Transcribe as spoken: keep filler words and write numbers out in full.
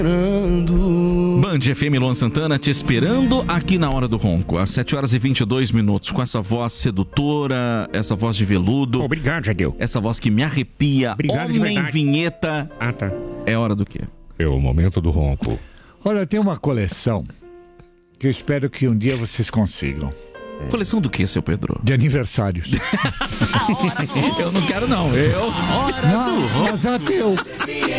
Band F M Luan Santana te esperando aqui na Hora do Ronco, às sete horas e vinte e dois minutos, com essa voz sedutora, essa voz de veludo. Obrigado, Jadeu. Essa voz que me arrepia. Obrigado, Homem vinheta. Ah, tá. É hora do quê? É o momento do ronco. Olha, tem uma coleção que eu espero que um dia vocês consigam. Coleção do quê, seu Pedro? De aniversários. Eu não quero, não. Eu. Hora Não, do Ronco. mas até eu.